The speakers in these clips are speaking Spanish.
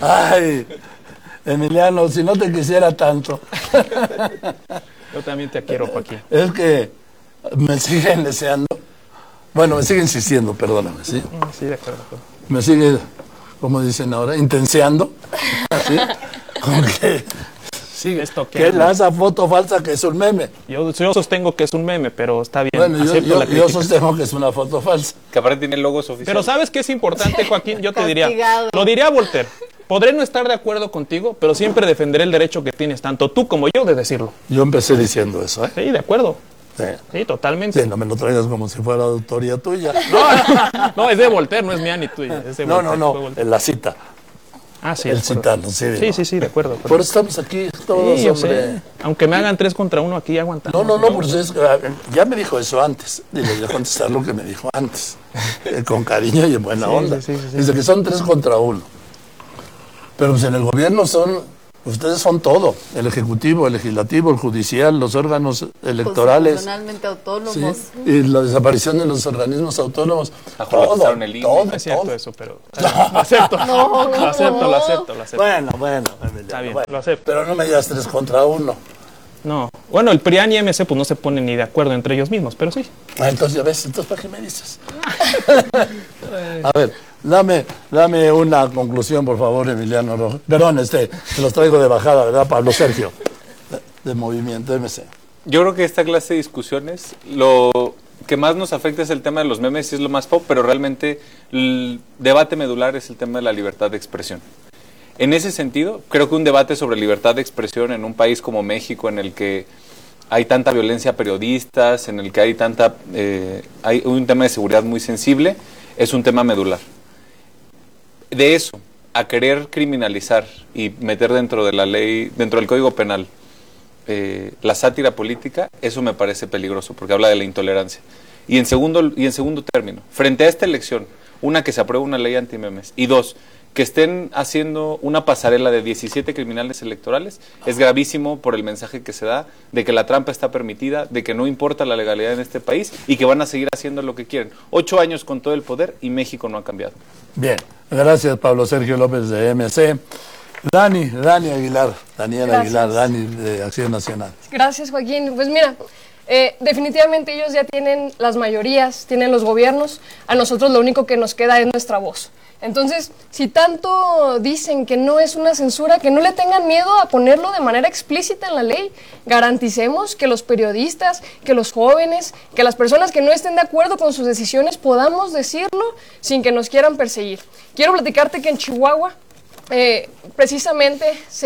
Ay, Emiliano, si no te quisiera tanto. Yo también te quiero, Joaquín. Es que me siguen deseando. Bueno, me sigue insistiendo, perdóname, ¿sí? Sí, de acuerdo. Me sigue, como dicen ahora, intenseando. ¿Sí? Aunque sigue. Que es esa foto falsa que es un meme. Yo sostengo que es un meme, pero está bien. Bueno, yo sostengo que es una foto falsa. Que aparte tiene logos oficiales. Pero ¿sabes qué es importante, Joaquín? Yo te diría, lo diría Voltaire. Podré no estar de acuerdo contigo, pero siempre defenderé el derecho que tienes, tanto tú como yo, de decirlo. Yo empecé diciendo eso, ¿eh? Sí, de acuerdo. Sí. Sí, totalmente. Sí, no me lo traigas como si fuera autoría tuya. No, es de Voltaire, no es mía ni tuya. Es de Voltaire, no, la cita. Ah, sí. El citarlo, sí, de acuerdo. Por eso estamos aquí todos, sí, hombre. Sé. Aunque me hagan 3 contra 1 aquí, aguantamos. No, pues ya me dijo eso antes. Y le voy a contestar lo que me dijo antes. Con cariño y en buena onda. Sí. Dice que son 3 contra 1. Pero pues en el gobierno ustedes son todo, el ejecutivo, el legislativo, el judicial, los órganos electorales. Constitucionalmente autónomos. Sí, y la desaparición de los organismos autónomos. Todo todo. Es cierto eso, pero lo acepto. Lo acepto. Bueno, está bien, bueno. lo acepto. Pero no me digas 3 contra 1. No. Bueno, el PRIAN y MC pues no se ponen ni de acuerdo entre ellos mismos, pero sí. Entonces ya ves, ¿para qué me dices? A ver, dame una conclusión, por favor, Emiliano Rojas. Perdón, se los traigo de bajada, ¿verdad, Pablo Sergio? De Movimiento MC. Yo creo que esta clase de discusiones, lo que más nos afecta es el tema de los memes y es lo más pop, pero realmente el debate medular es el tema de la libertad de expresión. En ese sentido, creo que un debate sobre libertad de expresión en un país como México, en el que hay tanta violencia a periodistas, en el que hay un tema de seguridad muy sensible, es un tema medular. De eso, a querer criminalizar y meter dentro de la ley, dentro del Código Penal, la sátira política, eso me parece peligroso, porque habla de la intolerancia. Y en segundo término, frente a esta elección, una, que se apruebe una ley anti-memes, y 2, que estén haciendo una pasarela de 17 criminales electorales, es gravísimo por el mensaje que se da de que la trampa está permitida, de que no importa la legalidad en este país y que van a seguir haciendo lo que quieren. 8 años con todo el poder y México no ha cambiado. Bien, gracias Pablo Sergio López de MC. Daniela Aguilar, Dani de Acción Nacional. Gracias, Joaquín. Pues mira, definitivamente ellos ya tienen las mayorías, tienen los gobiernos, a nosotros lo único que nos queda es nuestra voz. Entonces, si tanto dicen que no es una censura, que no le tengan miedo a ponerlo de manera explícita en la ley. Garanticemos que los periodistas, que los jóvenes, que las personas que no estén de acuerdo con sus decisiones podamos decirlo sin que nos quieran perseguir. Quiero platicarte que en Chihuahua, precisamente,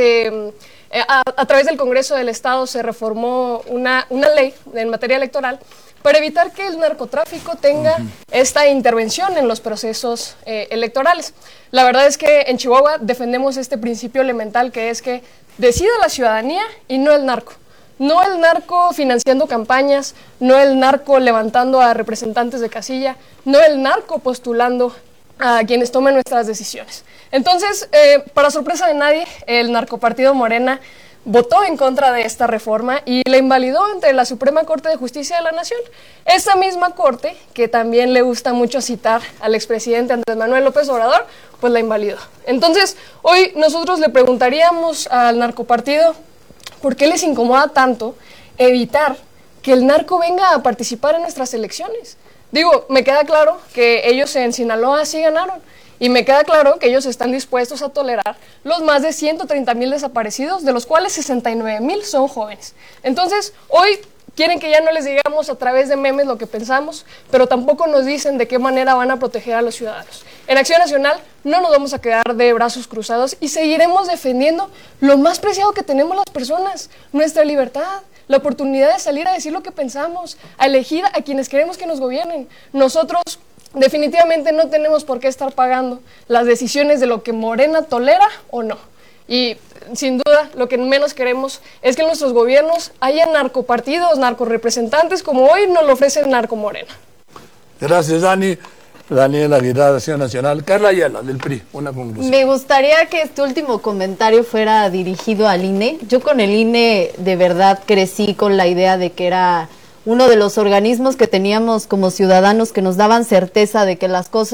a través del Congreso del Estado se reformó una ley en materia electoral para evitar que el narcotráfico tenga esta intervención en los procesos electorales. La verdad es que en Chihuahua defendemos este principio elemental, que es que decida la ciudadanía y no el narco. No el narco financiando campañas, no el narco levantando a representantes de casilla, no el narco postulando a quienes tomen nuestras decisiones. Entonces, para sorpresa de nadie, el narcopartido Morena votó en contra de esta reforma y la invalidó ante la Suprema Corte de Justicia de la Nación. Esa misma corte, que también le gusta mucho citar al expresidente Andrés Manuel López Obrador, pues la invalidó. Entonces, hoy nosotros le preguntaríamos al narcopartido por qué les incomoda tanto evitar que el narco venga a participar en nuestras elecciones. Digo, me queda claro que ellos en Sinaloa sí ganaron. Y me queda claro que ellos están dispuestos a tolerar los más de 130,000 desaparecidos, de los cuales 69,000 son jóvenes. Entonces, hoy quieren que ya no les digamos a través de memes lo que pensamos, pero tampoco nos dicen de qué manera van a proteger a los ciudadanos. En Acción Nacional no nos vamos a quedar de brazos cruzados y seguiremos defendiendo lo más preciado que tenemos las personas, nuestra libertad, la oportunidad de salir a decir lo que pensamos, a elegir a quienes queremos que nos gobiernen. Nosotros definitivamente no tenemos por qué estar pagando las decisiones de lo que Morena tolera o no. Y sin duda lo que menos queremos es que en nuestros gobiernos haya narcopartidos, narcorepresentantes como hoy nos lo ofrece el Narco Morena. Gracias, Dani. Daniela Aguilar, Acción Nacional. Carla Ayala, del PRI, una conclusión. Me gustaría que este último comentario fuera dirigido al INE. Yo con el INE de verdad crecí con la idea de que era uno de los organismos que teníamos como ciudadanos que nos daban certeza de que las cosas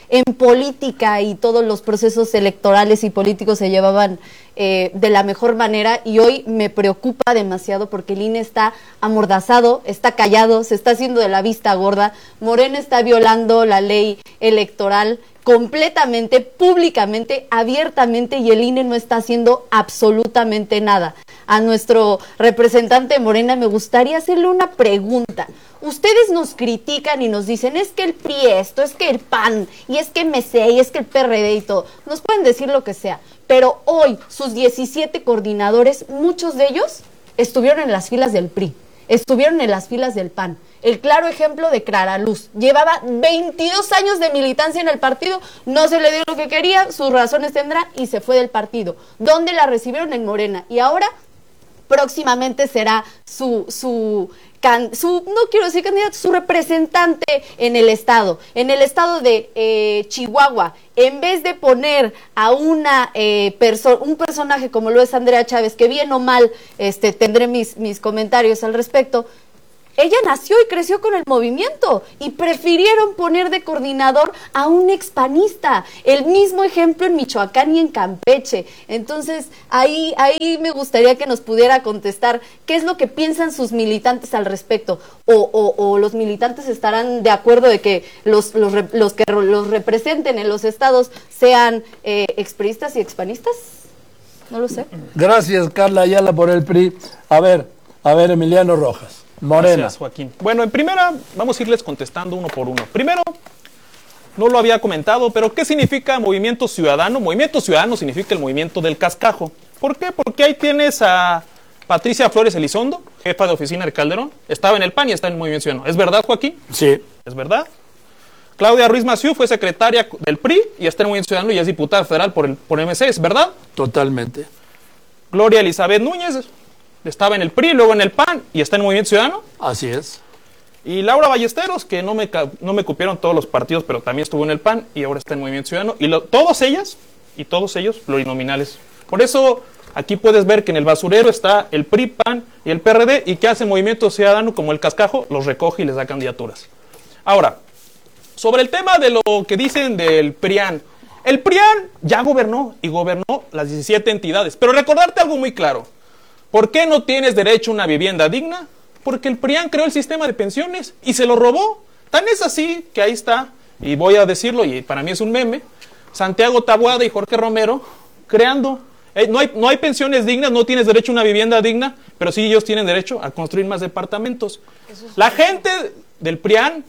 en política y todos los procesos electorales y políticos se llevaban de la mejor manera, y hoy me preocupa demasiado porque el INE está amordazado, está callado, se está haciendo de la vista gorda. Morena está violando la ley electoral completamente, públicamente, abiertamente, y el INE no está haciendo absolutamente nada. A nuestro representante Morena me gustaría hacerle una pregunta. Ustedes nos critican y nos dicen, es que el PRI esto, es que el PAN, y es que MC, y es que el PRD y todo. Nos pueden decir lo que sea, pero hoy sus 17 coordinadores, muchos de ellos estuvieron en las filas del PRI, estuvieron en las filas del PAN. El claro ejemplo de Clara Luz, llevaba 22 años de militancia en el partido, no se le dio lo que quería, sus razones tendrá, y se fue del partido. ¿Dónde la recibieron? En Morena. Y ahora, próximamente será no quiero decir candidato, su representante en el estado de Chihuahua. En vez de poner a un personaje como lo es Andrea Chávez, que bien o mal tendré mis comentarios al respecto, ella nació y creció con el movimiento y prefirieron poner de coordinador a un expanista. El mismo ejemplo en Michoacán y en Campeche. Entonces, ahí me gustaría que nos pudiera contestar qué es lo que piensan sus militantes al respecto. O los militantes estarán de acuerdo de que los que los representen en los estados sean expriistas y expanistas. No lo sé. Gracias, Carla Ayala, por el PRI. A ver, Emiliano Rojas. Morena. Gracias, Joaquín. Bueno, en primera, vamos a irles contestando uno por uno. Primero, no lo había comentado, pero ¿qué significa Movimiento Ciudadano? Movimiento Ciudadano significa el movimiento del cascajo. ¿Por qué? Porque ahí tienes a Patricia Flores Elizondo, jefa de oficina de Calderón. Estaba en el PAN y está en el Movimiento Ciudadano. ¿Es verdad, Joaquín? Sí. ¿Es verdad? Claudia Ruiz Massieu fue secretaria del PRI y está en el Movimiento Ciudadano y es diputada federal por MC. ¿Es verdad? Totalmente. Gloria Elizabeth Núñez estaba en el PRI, luego en el PAN y está en el Movimiento Ciudadano. Así es. Y Laura Ballesteros, que no me cupieron todos los partidos, pero también estuvo en el PAN y ahora está en el Movimiento Ciudadano. Y todos ellos plurinominales. Por eso aquí puedes ver que en el basurero está el PRI, PAN y el PRD, y que hace Movimiento Ciudadano como el cascajo, los recoge y les da candidaturas. Ahora, sobre el tema de lo que dicen del PRIAN. El PRIAN ya gobernó y gobernó las 17 entidades. Pero recordarte algo muy claro. ¿Por qué no tienes derecho a una vivienda digna? Porque el PRIAN creó el sistema de pensiones y se lo robó. Tan es así que ahí está, y voy a decirlo, y para mí es un meme, Santiago Taboada y Jorge Romero creando. No hay pensiones dignas, no tienes derecho a una vivienda digna, pero sí ellos tienen derecho a construir más departamentos. La gente del PRIAN,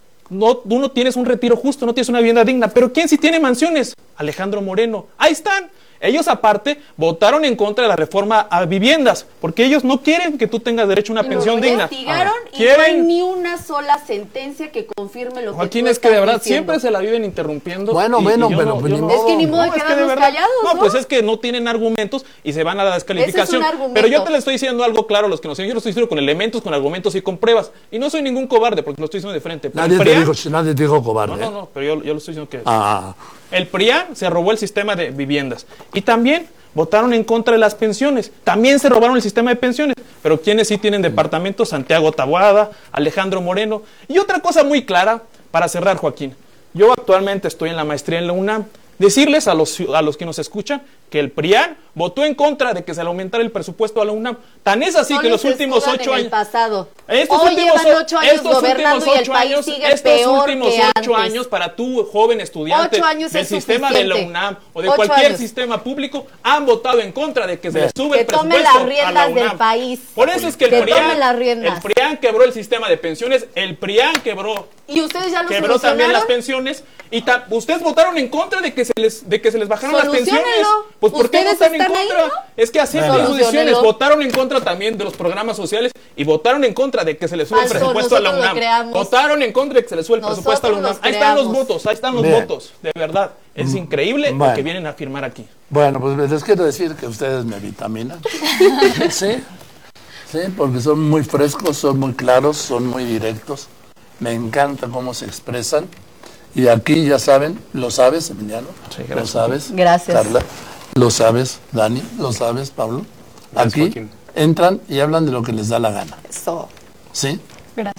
tú no tienes un retiro justo, no tienes una vivienda digna, pero ¿quién sí tiene mansiones? Alejandro Moreno. Ahí están. Ellos aparte votaron en contra de la reforma a viviendas, porque ellos no quieren que tú tengas derecho a una pensión digna. Investigaron y no hay ni una sola sentencia que confirme lo que Joaquín, tú es que de verdad diciendo. siempre se la viven interrumpiendo. Bueno, pero pues ni modo. Es que ni modo de quedarnos callados, ¿no? No, pues es que no tienen argumentos y se van a la descalificación. Ese es un argumento. Pero yo te le estoy diciendo algo claro a los que nos siguen. Yo lo estoy diciendo con elementos, con argumentos y con pruebas. Y no soy ningún cobarde porque lo estoy diciendo de frente. Nadie te dijo cobarde. No, pero yo lo estoy diciendo que... Ah. El PRIAN se robó el sistema de viviendas. Y también votaron en contra de las pensiones. También se robaron el sistema de pensiones. Pero ¿quiénes sí tienen departamentos? Santiago Taboada, Alejandro Moreno. Y otra cosa muy clara, para cerrar, Joaquín. Yo actualmente estoy en la maestría en la UNAM. Decirles a los que nos escuchan que el PRIAN votó en contra de que se le aumentara el presupuesto a la UNAM. Tan es así que los últimos 8 años... Pasado. Estos Hoy últimos llevan 8 años gobernando y el país sigue peor que antes. 8 años para tu joven estudiante del sistema de la UNAM o de cualquier sistema público han votado en contra de que se le sube el presupuesto las riendas a la UNAM. del país. Por eso es que el PRIAN quebró el sistema de pensiones, el PRIAN quebró también las pensiones y ustedes votaron en contra de que se les bajaron las pensiones. Pues ¿por qué votan en contra? Ahí, ¿no? Es que así son sus decisiones. Votaron en contra también de los programas sociales y votaron en contra de que se les sube el presupuesto a la UNAM. Votaron en contra de que se les sube el presupuesto a la UNAM. Ahí están los votos, de verdad. Es increíble lo que vienen a afirmar aquí. Bueno, pues les quiero decir que ustedes me vitaminan. Sí, porque son muy frescos, son muy claros, son muy directos. Me encanta cómo se expresan. Y aquí ya saben, lo sabes, Emiliano, sí, lo sabes, gracias. Carla, lo sabes, Dani, lo sabes, Pablo. Gracias, aquí Joaquín. entran y hablan de lo que les da la gana. Eso. ¿Sí? Gracias.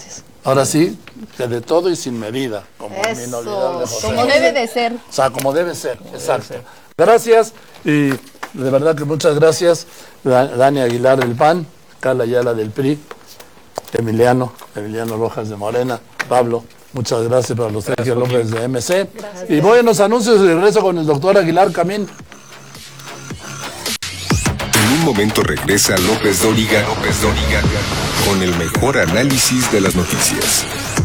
Ahora sí, que de todo y sin medida, como el inolvidable Eso, José. como debe de ser. O sea, como debe ser, exacto. Gracias y de verdad que muchas gracias. Dani Aguilar del PAN, Carla Ayala del PRI, Emiliano Rojas de Morena, Pablo, muchas gracias para los Sergio López de MC. Gracias. Y voy a los anuncios y regreso con el doctor Aguilar Camín. En un momento regresa López Dóriga con el mejor análisis de las noticias.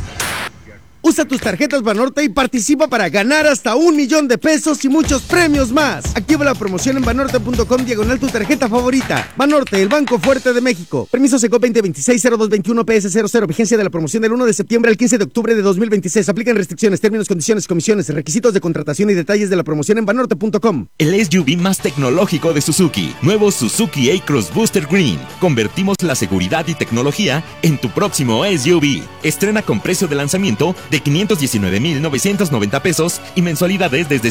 Usa tus tarjetas Banorte y participa para ganar hasta 1 millón de pesos y muchos premios más. Activa la promoción en banorte.com/ tu tarjeta favorita. Banorte, el banco fuerte de México. Permiso Secop 2026-0221 PS00. Vigencia de la promoción del 1 de septiembre al 15 de octubre de 2026. Aplican restricciones, términos, condiciones, comisiones, requisitos de contratación y detalles de la promoción en banorte.com. El SUV más tecnológico de Suzuki. Nuevo Suzuki A-Cross Booster Green. Convertimos la seguridad y tecnología en tu próximo SUV. Estrena con precio de lanzamiento de 519,990 pesos y mensualidades desde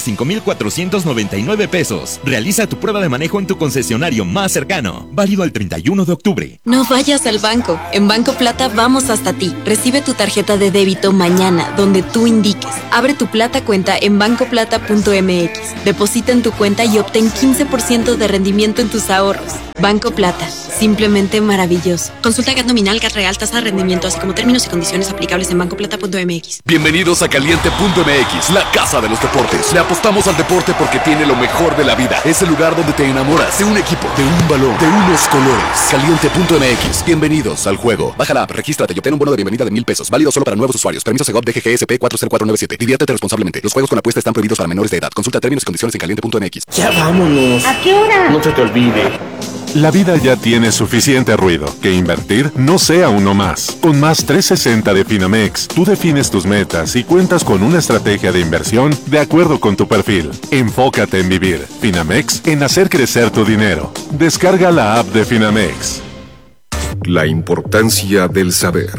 5,499 pesos. Realiza tu prueba de manejo en tu concesionario más cercano. Válido el 31 de octubre. No vayas al banco. En Banco Plata vamos hasta ti. Recibe tu tarjeta de débito mañana, donde tú indiques. Abre tu Plata cuenta en bancoplata.mx. Deposita en tu cuenta y obtén 15% de rendimiento en tus ahorros. Banco Plata. Simplemente maravilloso. Consulta GAT nominal, GAT real, tasa de rendimiento, así como términos y condiciones aplicables en bancoplata.mx. Bienvenidos a Caliente.mx, la casa de los deportes. Le apostamos al deporte porque tiene lo mejor de la vida. Es el lugar donde te enamoras de un equipo, de un balón, de unos colores. Caliente.mx. Bienvenidos al juego. Baja la app, regístrate y obtén un bono de bienvenida de 1,000 pesos. Válido solo para nuevos usuarios. Permiso Segov DGGSP 40497. Diviértete responsablemente. Los juegos con apuesta están prohibidos para menores de edad. Consulta términos y condiciones en Caliente.mx. Ya vámonos. ¿A qué hora? No se te olvide. La vida ya tiene suficiente ruido. Que invertir no sea uno más. Con Más 360 de Finamex, tú defines tus metas y cuentas con una estrategia de inversión de acuerdo con tu perfil. Enfócate en vivir. Finamex, en hacer crecer tu dinero. Descarga la app de Finamex. La importancia del saber.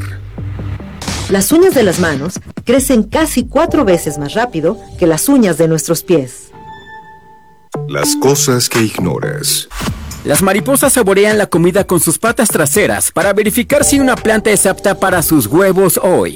Las uñas de las manos crecen casi 4 veces más rápido que las uñas de nuestros pies. Las cosas que ignoras. Las mariposas saborean la comida con sus patas traseras para verificar si una planta es apta para sus huevos hoy.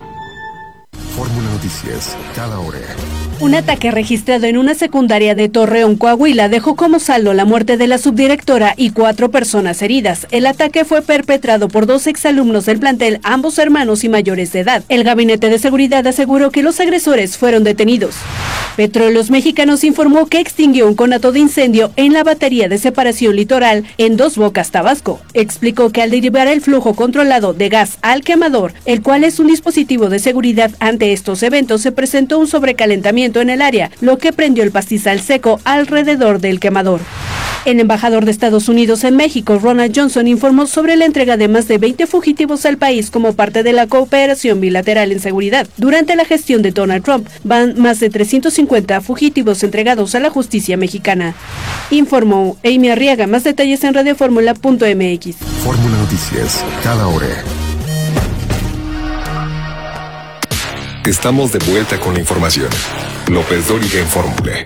Fórmula Noticias, cada hora. Un ataque registrado en una secundaria de Torreón, Coahuila, dejó como saldo la muerte de la subdirectora y 4 personas heridas. El ataque fue perpetrado por 2 exalumnos del plantel, ambos hermanos y mayores de edad. El Gabinete de Seguridad aseguró que los agresores fueron detenidos. Petróleos Mexicanos informó que extinguió un conato de incendio en la batería de separación litoral en Dos Bocas, Tabasco. Explicó que al derivar el flujo controlado de gas al quemador, el cual es un dispositivo de seguridad ante estos eventos, se presentó un sobrecalentamiento en el área, lo que prendió el pastizal seco alrededor del quemador. El embajador de Estados Unidos en México, Ronald Johnson, informó sobre la entrega de más de 20 fugitivos al país como parte de la cooperación bilateral en seguridad. Durante la gestión de Donald Trump, van más de 350 fugitivos entregados a la justicia mexicana. Informó Amy Arriaga. Más detalles en radioformula.mx. Fórmula Noticias, cada hora. Estamos de vuelta con la información. López Dóriga en Fórmula.